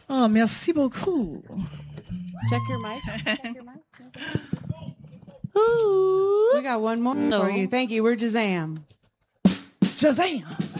Oh, merci beaucoup. Check your mic. Ooh. We got one more for you. Thank you. We're Shazam. Shazam.